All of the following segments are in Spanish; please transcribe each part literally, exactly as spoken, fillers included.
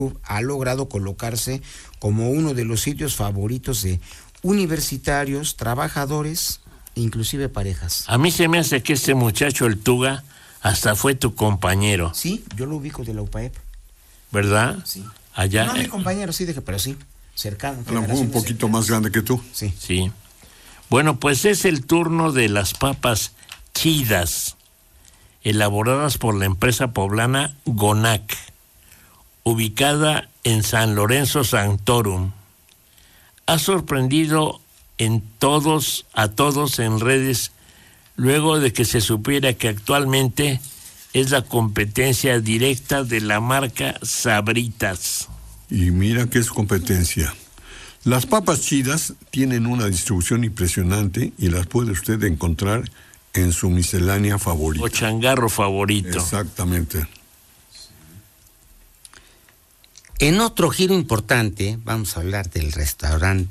ha logrado colocarse como uno de los sitios favoritos de universitarios, trabajadores, inclusive parejas. A mí se me hace que este muchacho, el Tuga, hasta fue tu compañero. Sí, yo lo ubico de la U P A E P. ¿Verdad? Sí. Allá. No, mi compañero, sí, dije, pero sí, cercano. A lo mejor un poquito cercanas. Más grande que tú. Sí. Sí. Bueno, pues es el turno de las papas chidas, elaboradas por la empresa poblana Gonac, ubicada en San Lorenzo Sanctorum. Ha sorprendido en todos, a todos en redes, luego de que se supiera que actualmente es la competencia directa de la marca Sabritas. Y mira que es competencia. Las papas chidas tienen una distribución impresionante y las puede usted encontrar en su miscelánea favorita. O changarro favorito. Exactamente. En otro giro importante, vamos a hablar del restaurante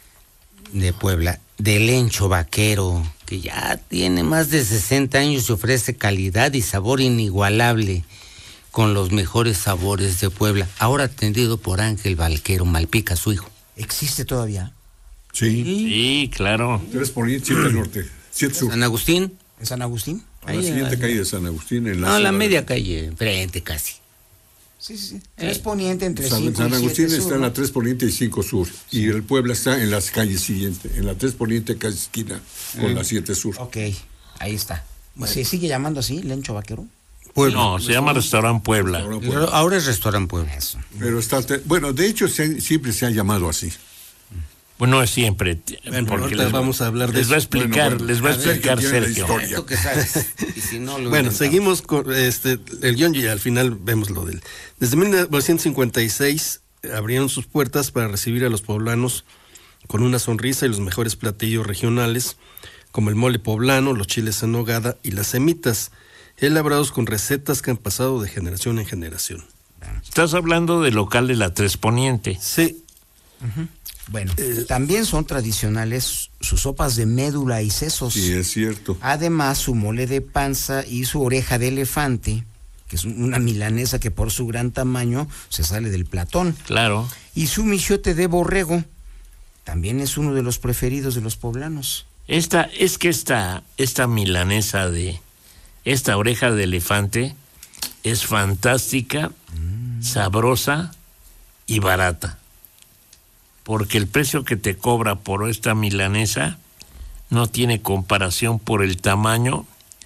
de Puebla, del Lencho Vaquero, que ya tiene más de sesenta años y ofrece calidad y sabor inigualable con los mejores sabores de Puebla. Ahora atendido por Ángel Vaquero Malpica, su hijo. ¿Existe todavía? Sí. Sí, claro. Tres por ahí, siete norte, siete sur. ¿San Agustín? ¿En San Agustín? A la siguiente ahí, calle de San Agustín. En la no, la media de... calle, frente casi. Sí, sí, sí. Tres poniente entre San, cinco San Agustín y siete está sur, en la ¿no? tres poniente y cinco sur. Sí. Y el Puebla está en las calles siguientes. En la tres poniente, casi esquina, con mm. la siete sur. Ok, ahí está. Bueno. ¿Se sigue llamando así, Lencho Vaquero? Puebla. No, se llama Restaurant Puebla. Restaurant Puebla. Ahora es Restaurant Puebla. Eso. Pero está, bueno, de hecho se, siempre se ha llamado así. Bueno, es siempre. Bueno, porque les, vamos a hablar de les va a explicar, bueno, bueno, les va a explicar Sergio. ¿Tú qué sabes? Y si no, lo bueno, seguimos con este el guión y al final vemos lo del. Desde mil novecientos cincuenta y seis abrieron sus puertas para recibir a los poblanos con una sonrisa y los mejores platillos regionales, como el mole poblano, los chiles en nogada y las semitas, elaborados con recetas que han pasado de generación en generación. Estás hablando del local de la Tres Poniente. Sí. Uh-huh. Bueno, eh, también son tradicionales sus sopas de médula y sesos. Sí, es cierto. Además, su mole de panza y su oreja de elefante, que es una milanesa que por su gran tamaño se sale del platón. Claro. Y su michote de borrego también es uno de los preferidos de los poblanos. Esta, es que esta, esta milanesa de, esta oreja de elefante es fantástica, mm. sabrosa y barata. Porque el precio que te cobra por esta milanesa no tiene comparación por el tamaño.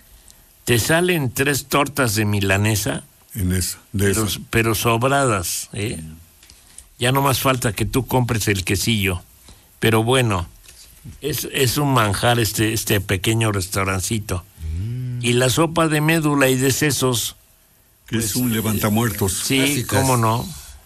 Te salen tres tortas de milanesa, en esa, de pero, esa. pero sobradas, ¿eh? Ya no más falta que tú compres el quesillo. Pero bueno, es, es un manjar este, este pequeño restaurancito. Mm. Y la sopa de médula y de sesos. Que pues, es un levantamuertos. Sí, clásicas. Cómo no.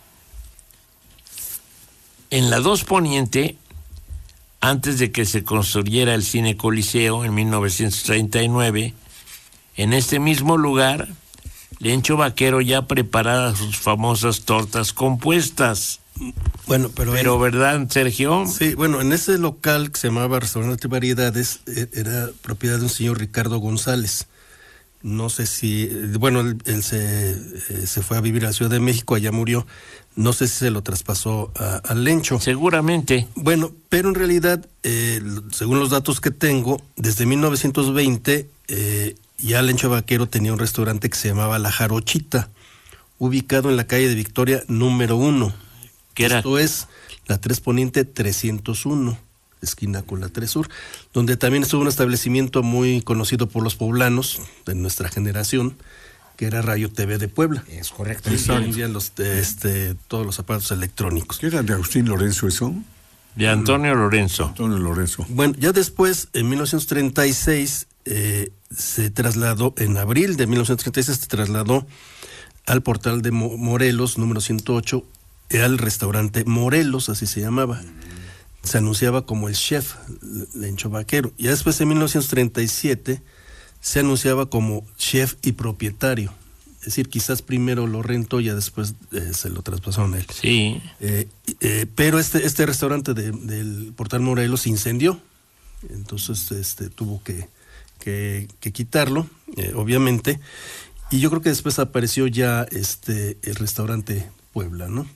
En la dos Poniente, antes de que se construyera el Cine Coliseo en mil novecientos treinta y nueve, en este mismo lugar, Lencho Vaquero ya preparaba sus famosas tortas compuestas. Bueno, pero... Pero, ahí, ¿verdad, Sergio? Sí, bueno, en ese local que se llamaba Restaurante Variedades, era propiedad de un señor Ricardo González. No sé si... Bueno, él, él se, se fue a vivir a la Ciudad de México, allá murió. No sé si se lo traspasó al Lencho. Seguramente. Bueno, pero en realidad, eh, según los datos que tengo, desde mil novecientos veinte eh, ya Lencho Vaquero tenía un restaurante que se llamaba La Jarochita, ubicado en la calle de Victoria número uno. ¿Qué era? Esto es la tres Poniente trescientos uno, esquina con la tres Sur, donde también estuvo un establecimiento muy conocido por los poblanos de nuestra generación, que era Radio T V de Puebla. Es correcto. Y vendían los, este, todos los aparatos electrónicos. ¿Qué era de Agustín Lorenzo eso? De Antonio Lorenzo. Antonio Lorenzo. Bueno, ya después, en mil novecientos treinta y seis, eh, se trasladó, en abril de mil novecientos treinta y seis, se trasladó al portal de Mo- Morelos, número ciento ocho, al restaurante Morelos, así se llamaba. Se anunciaba como el chef Lencho Vaquero. Y después, en mil novecientos treinta y siete, se anunciaba como chef y propietario. Es decir, quizás primero lo rentó y ya después eh, se lo traspasaron a él. Sí. Eh, eh, pero este, este restaurante de, del Portal Morelos se incendió. Entonces este, tuvo que, que, que quitarlo, eh, obviamente. Y yo creo que después apareció ya este el restaurante Puebla, ¿no?